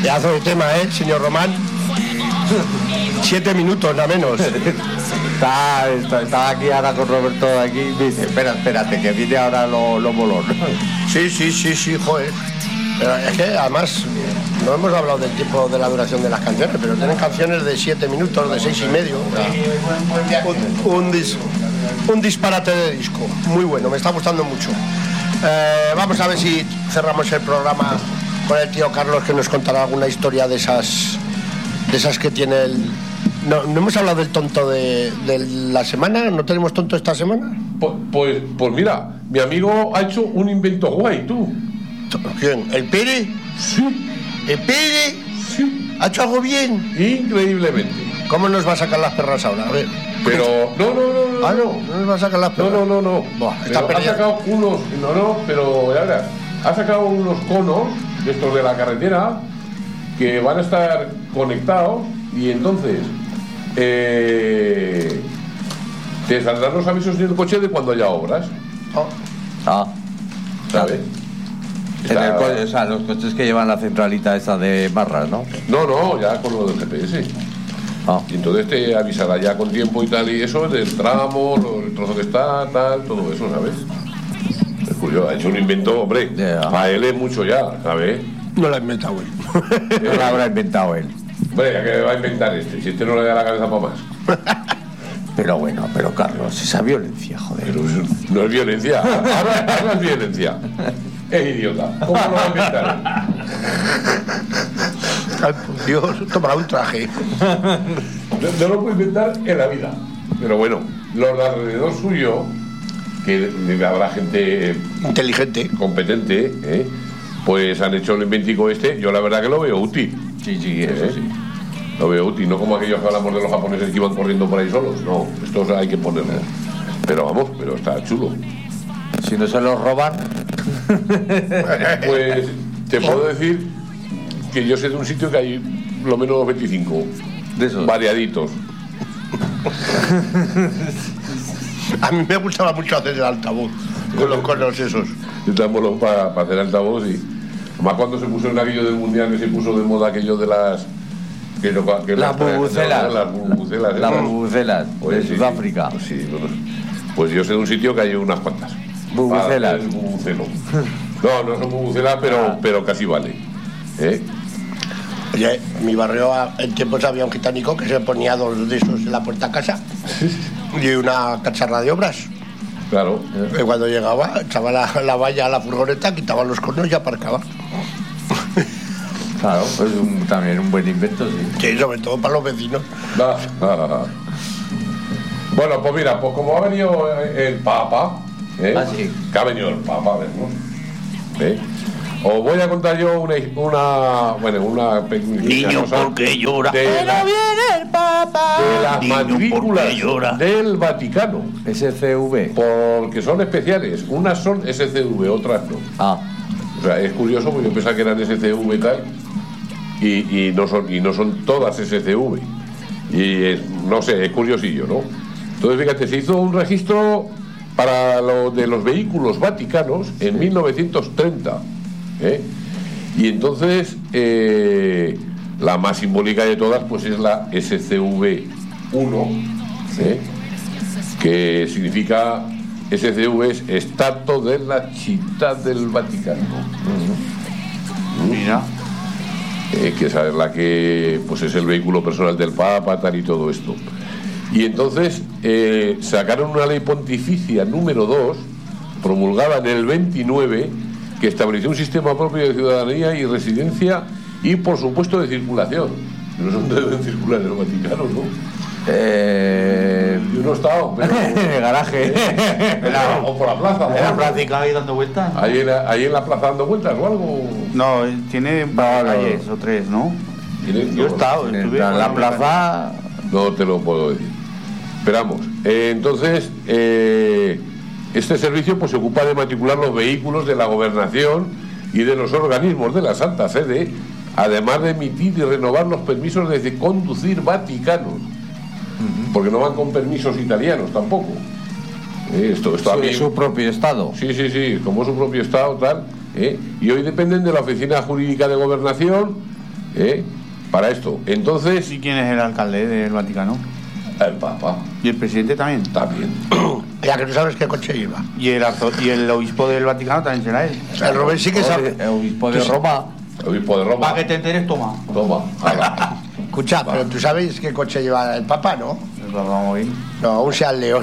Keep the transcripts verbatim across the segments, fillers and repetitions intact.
Pedazo de tema, ¿eh, señor Román? Siete minutos, nada menos. Está, está, estaba aquí ahora con Roberto aquí y me dice, espera, espérate, que viene ahora lo, lo molón. Sí, sí, sí, sí, joder. Pero es que además no hemos hablado del tiempo de la duración de las canciones, pero tienen canciones de siete minutos, de seis y medio. Un, un, dis, un disparate de disco. Muy bueno, me está gustando mucho. Eh, vamos a ver si cerramos el programa con el tío Carlos, que nos contará alguna historia de esas, de esas que tiene el... No, no hemos hablado del tonto de, de la semana. ¿No tenemos tonto esta semana? Pues, pues, pues mira, mi amigo ha hecho un invento guay, tú. ¿Quién? ¿El Pere? Sí. ¿El Pere? Sí. ¿Ha hecho algo bien? Increíblemente. ¿Cómo nos va a sacar las perras ahora? A ver. Pero, no, no, no, no. Ah, no, no nos va a sacar las perras. No, no, no, no. Buah, está Pero ha perdida. sacado unos, no, no, pero ya verás, ha sacado unos conos de estos de la carretera que van a estar conectados y entonces eh, te saldrán los avisos en el coche de cuando haya obras. Oh. Ah, ¿Sabes? en el Está- co- o sea, los coches que llevan la centralita esa de barras, ¿no? No, no, ya con lo del G P S. Ah. Y entonces te avisará ya con tiempo y tal, y eso, del tramo, lo- el trozo que está, tal, todo eso, ¿sabes? Es curioso, ha hecho un invento, hombre, Yeah. para él es mucho ya, ¿sabes? No la he inventado él. No lo habrá inventado él. Hombre, ya que va a inventar este, si este no le da la cabeza para más. Pero bueno, pero Carlos, esa violencia, joder. Pero es- no es violencia, ahora, ahora es violencia. Es idiota, ¿cómo lo va a inventar? Ay, por Dios, tomará un traje. No, no lo puede inventar en la vida. Pero bueno, los de alrededor suyo, que habrá gente Inteligente. competente, ¿eh? Pues han hecho el inventico este. Yo la verdad que lo veo útil. Sí, sí, eso ¿eh? sí. Lo veo útil, no como aquellos que hablamos de los japoneses que iban corriendo por ahí solos. No, estos hay que ponerlos. Pero vamos, pero está chulo. Si no se los roban. Pues te puedo decir que yo sé de un sitio que hay lo menos veinticinco De esos. variaditos. A mí me gustaba mucho hacer el altavoz con los conos esos. Estamos para pa hacer altavoz y además cuando se puso en aquello del mundial, que se puso de moda aquello de las que lo, que Las bubucelas. las bubucelas, Las ¿no? bubucelas Pues de sí, Sudáfrica. Pues sí, bueno, pues yo sé de un sitio que hay unas cuantas. Bubucelas. Para hacer bubucelo. No, no son bubucelas, pero, Ah. pero casi vale. ¿Eh? Oye, en mi barrio a- en tiempos había un gitánico que se ponía dos de esos en la puerta a casa y una cacharra de obras. Claro. Y cuando llegaba, echaba la, la valla a la furgoneta, quitaba los conos y aparcaba. Claro, pues un- también un buen invento, sí. Sí, sobre todo para los vecinos. Ah, ah, ah. Bueno, pues mira, pues como ha venido el Papa, ¿eh? Ah, sí. Que ha venido el Papa a vernos, ¿eh? Os voy a contar yo una, una bueno, una pequeña Niño, cosa ¿por qué llora? de, la- viene el Papa. de las Niño, ¿por matrículas qué llora? del Vaticano, S C V. porque son especiales. Unas son S C V, otras no. Ah, O sea, es curioso porque yo pensaba que eran S C V y tal, y, y, no, son, y no son todas S C V. Y es- no sé, es curiosillo, ¿no? Entonces, fíjate, se hizo un registro para lo de los vehículos vaticanos en mil novecientos treinta. ¿eh? Y entonces, eh, la más simbólica de todas, pues es la S C V uno, ¿eh? Que significa, S C V es Stato de la Città del Vaticano. mira. Eh, que es la que pues es el vehículo personal del Papa, tal y todo esto. Y entonces eh, sacaron una ley pontificia número dos, promulgada en el veintinueve, que estableció un sistema propio de ciudadanía y residencia y, por supuesto, de circulación. No sé dónde deben circular en el Vaticano, ¿no? Eh, Yo no he estado, pero... en el garaje. o por la plaza. o ¿Era algo. práctica ahí dando vueltas? Ahí en, la, ahí en la plaza dando vueltas o algo. No, tiene varias calles o tres, ¿no? ¿Tiene? Yo he No, estado, En estuve la, con la una- plaza. No te lo puedo decir. Esperamos. Eh, entonces, eh, este servicio pues se ocupa de matricular los vehículos de la gobernación y de los organismos de la Santa Sede, además de emitir y renovar los permisos de conducir vaticanos, porque no van con permisos italianos tampoco. Eh, esto, esto a Su, mí- su propio estado. Sí, sí, sí, como su propio estado, tal. ¿eh? Y hoy dependen de la Oficina Jurídica de Gobernación, ¿eh? Para esto. Entonces, ¿Y quién es el alcalde del Vaticano? el Papa ¿Y el presidente también? también. Ya que no sabes qué coche lleva. ¿Y el, arzo- y el obispo del Vaticano también será él? El Rubén sí que sabe. El obispo de Roma. El obispo de Roma. Para que te enteres, toma. Toma, ala. Escucha, pero tú sabes qué coche lleva el Papa, ¿no? Pues vamos a ir. No, un Seat León.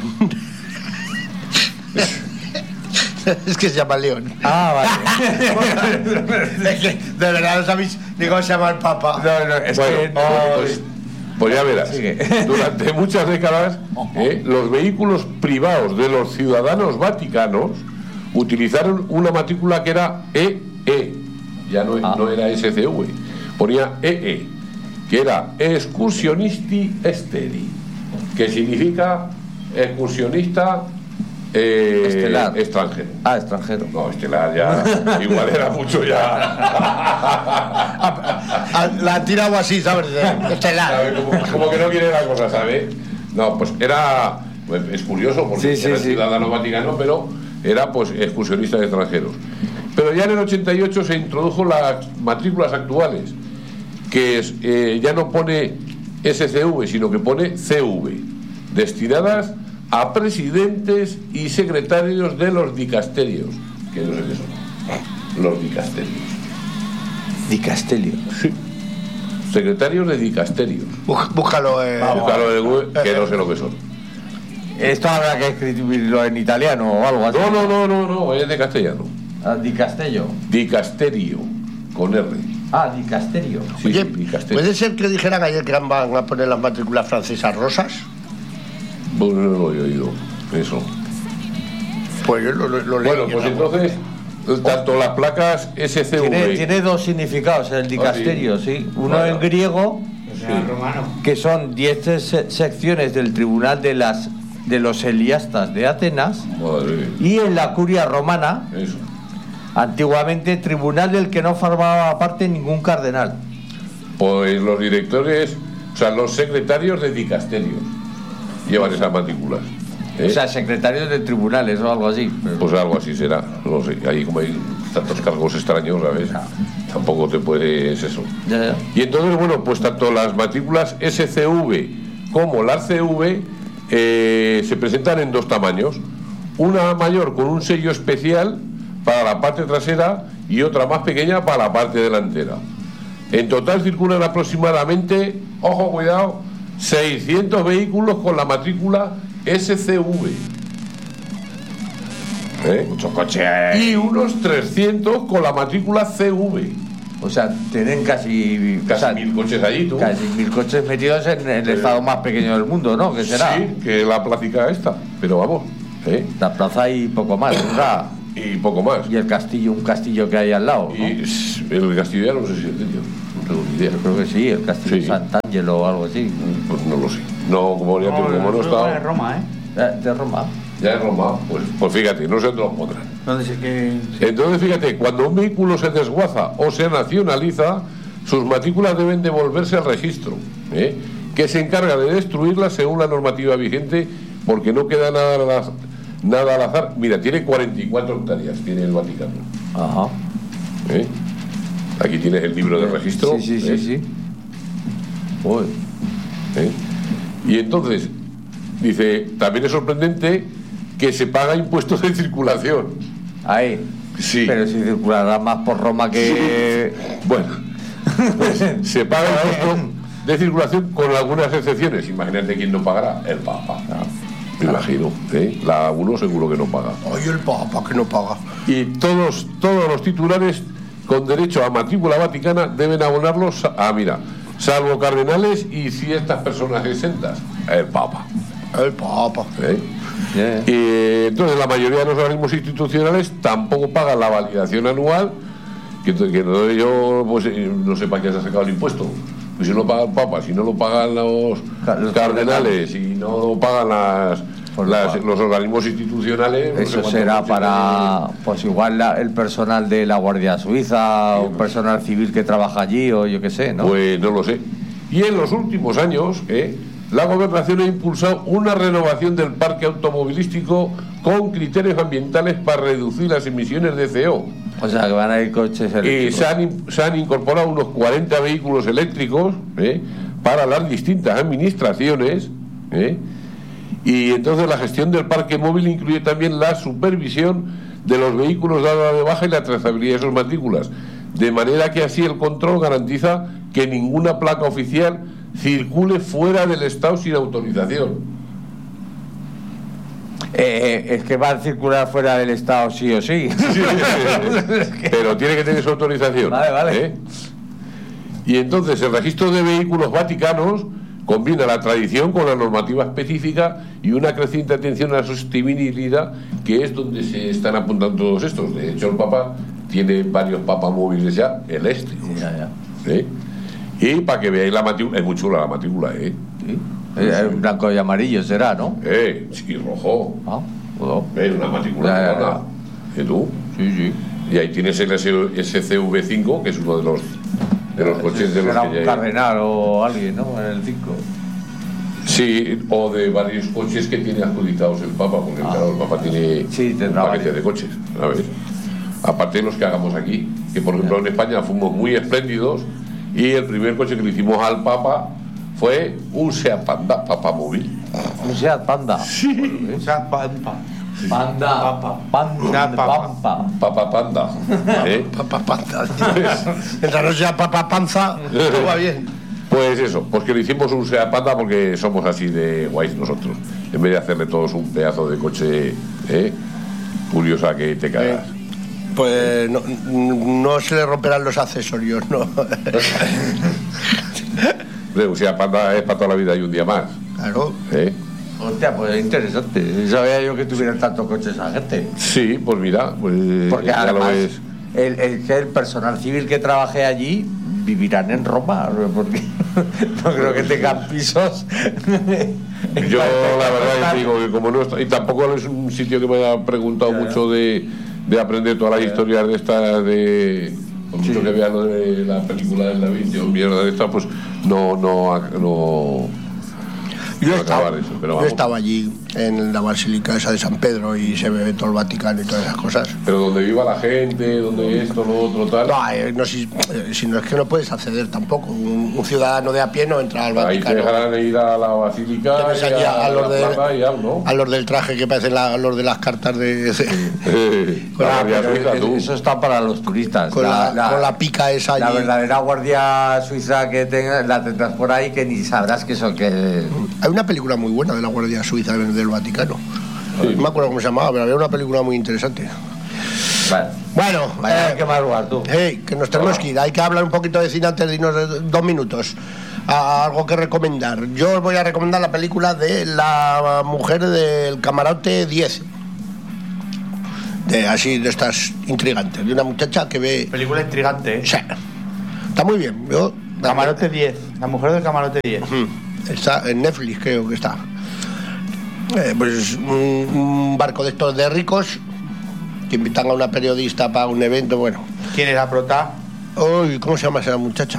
Es que se llama León. Ah, vale. Es que de verdad no sabéis ni cómo se llama el Papa. No, no, es Bueno, que no. pues, pues ya verás. Sigue. Durante muchas décadas, ¿eh? los vehículos privados de los ciudadanos vaticanos utilizaron una matrícula que era E E. Ya no, Ah. no era S C V. Ponía E E, que era Excursionisti Esteri, que significa excursionista eh, Estelar. extranjero. Ah, extranjero. No, estelar ya, igual era mucho ya. Ah, la han tirado así, ¿sabes? De estelar. ¿Sabe? Como, como que no quiere la cosa, ¿sabes? No, pues era. Pues es curioso porque Sí, sí, era sí. ciudadano vaticano, pero era pues excursionista de extranjeros. Pero ya en el ochenta y ocho se introdujo las matrículas actuales, que es, eh, ya no pone S C V, sino que pone C V, destinadas a presidentes y secretarios de los dicasterios, que no sé qué son. Los dicasterios. Di Castelio. Sí. Secretarios de dicasterios. Bú- Búscalo. Eh. Búscalo de Google, que no sé lo que son. Esto habrá que escribirlo en italiano o algo así. No, no, no, no, no, es de castellano. Ah, Di Castello. Dicasterio, con R. Ah, Di Castello. Sí, Oye, sí, dicasterio. ¿puede ser que dijeran ayer que van a poner las matrículas francesas rosas? Pues no lo he oído, eso. Pues yo lo, lo, lo leí Bueno, en pues la- entonces, tanto las placas S C V... Tiene, tiene dos significados el Ah, dicasterio, sí. sí. Uno Vaya. en griego, O sea, romano. que son diez se- secciones del tribunal de las de los Eliastas de Atenas, Madre mía, y en la curia romana, eso. antiguamente tribunal del que no formaba parte ningún cardenal. Pues los directores, o sea, los secretarios de dicasterios llevan esas matrículas. ¿eh? O sea, secretarios de tribunales o algo así. pero- Pues algo así será, no sé, ahí como hay tantos cargos extraños, ¿sabes? Tampoco te puedes eso. Ya, ya. Y entonces, bueno, pues tanto las matrículas S C V como las C V eh, se presentan en dos tamaños. Una mayor con un sello especial para la parte trasera y otra más pequeña para la parte delantera. En total circulan aproximadamente, ojo, cuidado, seiscientos vehículos con la matrícula S C V. ¿Eh? Muchos coches. Y unos trescientos con la matrícula C V. O sea, tienen casi, Casi o sea, mil coches allí, tú. casi mil coches metidos en el estado más pequeño del mundo, ¿no? Que será Sí, que la plática esta, pero vamos, ¿eh? la plaza y poco más, ¿verdad? Y poco más. Y el castillo, un castillo que hay al lado, ¿no? Y s- el castillo ya no sé si es de ellos, no tengo ni idea. Yo creo que sí, el castillo Sí. Sant'Angelo o algo así. Pues no lo sé. No, como ya tengo, como no he de estado, Roma, ¿eh? Eh, De Roma. ya en Roma, pues, pues fíjate, no sé dónde lo pondrán. ¿Dónde sé que...? Entonces, fíjate, cuando un vehículo se desguaza o se nacionaliza, sus matrículas deben devolverse al registro, ¿eh? que se encarga de destruirlas según la normativa vigente, porque no queda nada al, az- nada al azar. Mira, tiene cuarenta y cuatro hectáreas, tiene el Vaticano. Ajá. ¿eh? Aquí tienes el libro de registro. Sí, sí, ¿eh? sí, sí. Uy. ¿eh? Y entonces, dice, también es sorprendente que se paga impuestos de circulación. Ahí. Sí. Pero si circulará más por Roma que... Bueno, pues, se paga impuesto de circulación con algunas excepciones. Imagínate quién no pagará. El Papa. Me imagino. ¿eh? La uno seguro que no paga. Oye, el Papa que no paga. Y todos, todos los titulares con derecho a matrícula vaticana deben abonarlos a, mira, salvo cardenales y ciertas personas exentas. El Papa. El Papa. ¿eh? Yeah. Y entonces la mayoría de los organismos institucionales tampoco pagan la validación anual, que, que entonces yo pues, eh, no sé para qué se ha sacado el impuesto. Pues si no paga el Papa, si no lo pagan los, Ca- los cardenales, y no lo pagan las, Pues las- lo los organismos institucionales, no sé Eso cuántos será coches para, pues igual la- el personal de la Guardia Suiza o personal civil que trabaja allí o yo qué sé, tienen. ¿no? Pues no lo sé. Y en los últimos años, ¿eh? la gobernación ha impulsado una renovación del parque automovilístico con criterios ambientales para reducir las emisiones de C O. O sea, que van a ir coches Y eléctricos. se han, in- se han incorporado unos cuarenta vehículos eléctricos ¿eh? para las distintas administraciones. ¿eh? Y entonces la gestión del parque móvil incluye también la supervisión de los vehículos dada de baja y la trazabilidad de sus matrículas. De manera que así el control garantiza que ninguna placa oficial circule fuera del estado sin autorización. Eh, es que va a circular fuera del estado sí o sí. Pero tiene que tener su autorización. Vale, vale. ¿eh? Y entonces el registro de vehículos vaticanos combina la tradición con la normativa específica y una creciente atención a la sostenibilidad, que es donde se están apuntando todos estos. De hecho, el Papa tiene varios papamóviles ya eléctricos. Ya, ya. ¿eh? Y para que veáis la matrícula, es muy chula la matrícula, ¿eh? Sí. Eh, blanco y amarillo será, ¿no? Eh, sí, rojo. Ah, bueno. ¿Eh? Una matrícula Ya, ya, redonda. ¿Y tú? Sí, sí. Y ahí tienes el S C V cinco, que es uno de los de los coches de los Será que un ya hay. Cardenal o alguien, ¿no? En el cinco. Sí, o de varios coches que tiene adjudicados el Papa, porque Ah. claro, el Papa tiene Sí, un tendrá paquete varios. de coches, ¿sabes? Aparte de los que hagamos aquí, que por ejemplo en España fuimos muy espléndidos y el primer coche que le hicimos al Papa fue un Seat Panda, papamóvil. Un Seat Panda. Sí. O sea, pampa. Panda. Papa. Panda. Seat Papa. Pampa. Papa Panda. ¿eh? Papa panza. Mientras no sea papa panza, todo va bien. Pues eso, pues que le hicimos un Seat Panda porque somos así de guays nosotros. En vez de hacerle todos un pedazo de coche, ¿eh? Curiosa que te cagas. Pues no, no se le romperán los accesorios, ¿no? Hombre, un Seat Panda es para toda la vida y un día más. Claro. ¿eh? Hostia, pues es interesante. No sabía yo que tuvieran tantos coches a gente. Sí, pues mira, pues Porque ya lo además, ves. el, el, que el personal civil que trabaje allí vivirán en Roma, porque no creo que tengan pisos. Yo la verdad que digo que como no está, y tampoco es un sitio que me haya preguntado Ya, ya. mucho de, de aprender todas las Ya, ya. historias de estas de por mucho Sí. que vean lo de la película del David, yo mierda de esta, pues no no no Yo no he, estado, acabar eso, pero yo vamos. estaba allí en la basílica esa de San Pedro y se ve todo el Vaticano y todas esas cosas. Pero donde viva la gente, donde esto, lo otro, tal. No, eh, no si, eh, si no es que no puedes acceder tampoco. Un, un ciudadano de a pie no entra al Ahí te Vaticano. dejarán ir a la basílica, Te ves y allí a, a los la de- plaza y al, ¿no? A los del traje que parecen la- los de las cartas de, de- Eh, la Ah, Guardia pero Suiza, tú. eso está para los turistas. con, la, con la pica esa la allí. verdadera guardia suiza que tengas la tendrás por ahí que ni sabrás que son que Hay una película muy buena de la Guardia Suiza del Vaticano. Sí. No me acuerdo cómo se llamaba, pero había una película muy interesante. vale. Bueno, Vaya, eh, que madrugar tú. hey, que nos tenemos que ir. Hay que hablar un poquito de cine antes de irnos de- dos minutos. A algo que recomendar. Yo os voy a recomendar la película de la mujer del camarote diez. De, así, de estas intrigantes. De una muchacha que ve... Película intrigante, ¿eh? O sea, está muy bien. Yo, Camarote diez. La mujer del camarote diez. Mm, Está en Netflix, creo que está. Eh, pues un, un barco de estos de ricos que invitan a una periodista para un evento, bueno. ¿Quién es la prota? Uy, ¿cómo se llama esa muchacha?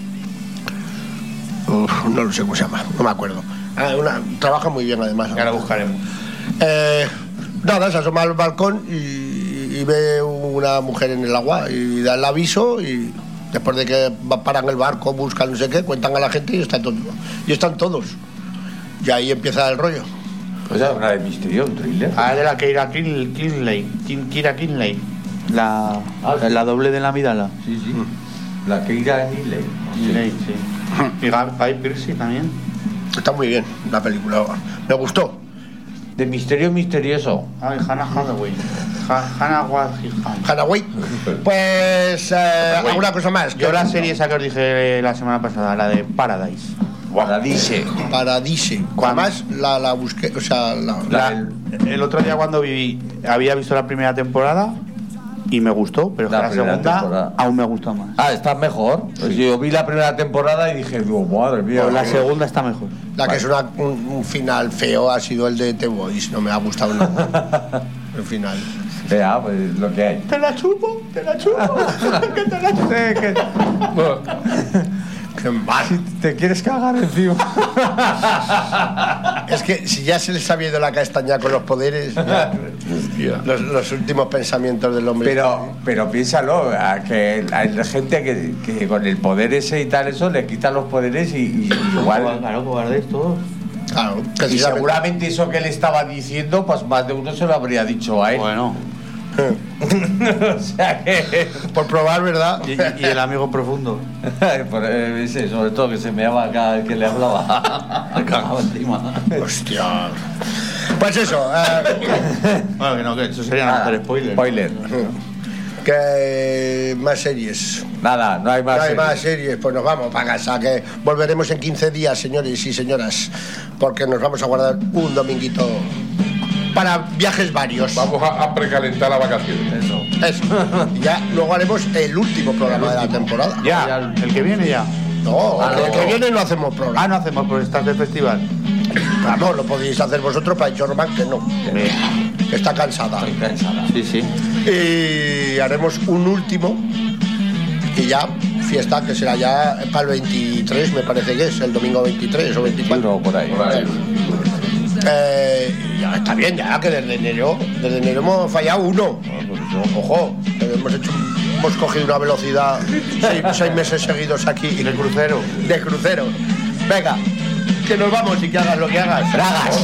Uf, no lo sé cómo se llama, no me acuerdo. Ah, una, trabaja muy bien además. Ya la buscaremos. Eh, nada, se asoma al balcón y, y ve una mujer en el agua y da el aviso y después de que va- paran el barco, buscan no sé qué, cuentan a la gente y están, todo, y están todos. Y ahí empieza el rollo. O sea, una de misterio, un thriller. Ah, es de la Keira Kin- Kinley. Kin- Kira Kinley. La, Ah, sí. la doble de la Midala. Sí, sí. La que irá en Inley. Kinley, sí. Y Guy Guy Pearce también. Está muy bien la película, me gustó. De misterio misterioso. Ah, y Hannah Hathaway. Ha- Hannah Waddingham. Hanaway. Pues eh, alguna cosa más. Yo la serie esa que os dije la semana pasada, la de Paradise. Paradise. Paradise. Además la, la busqué, o sea, la, La- La- el otro día cuando viví, había visto la primera temporada y me gustó, pero es La que la primera segunda temporada. aún me gustó más. Ah, está mejor. Pues yo vi la primera temporada y dije, digo, madre mía. Pero la qué- segunda está mejor. la que es una- un, un final feo ha sido el de The Voice. No me ha gustado nada. El final. Vea, pues lo que hay. Te la chupo, te la chupo. que te la chupo. Qué mal. ¿Te quieres cagar encima? Es que si ya se les ha ido la castaña con los poderes. ya- Hostia. Los, los últimos pensamientos del hombre. Pero, pero piénsalo, a que hay gente que, que con el poder ese y tal, eso le quitan los poderes y, y igual. Claro, cobardes todos. Claro, que Y si sabe- seguramente eso que le estaba diciendo, pues más de uno se lo habría dicho a él. Bueno. O sea que. por probar, ¿verdad? Y, y el amigo profundo. Por, eh, ese, sobre todo que se me daba cada vez que le hablaba. Cagaba encima. Hostia. Pues eso, eh, Bueno, que no, que eso sería Nada, hacer spoiler. Spoiler. que más series. Nada, no hay más. No hay series. más series, pues nos vamos para casa, que volveremos en quince días, señores y señoras, porque nos vamos a guardar un dominguito para viajes varios. Vamos a, a precalentar las vacaciones. Eso. Eso. Y ya luego haremos el último programa de la temporada. Ya, el que viene ya. No, Ah, el no. que viene no hacemos programa. Ah, no hacemos por estar de festival. Vamos, lo podéis hacer vosotros, para Jorman que no. Que está cansada. Estoy cansada. Sí, sí. Y haremos un último y ya fiesta que será ya para el veintitrés, me parece que es el domingo veintitrés o veinticuatro. Uno por ahí. Por ahí. Eh, ya está bien, ya que desde enero desde enero hemos fallado uno. Ojo, que hemos hecho hemos cogido una velocidad seis, seis meses seguidos aquí De crucero. de crucero. Venga, que nos vamos y que hagas lo que hagas. Bragas.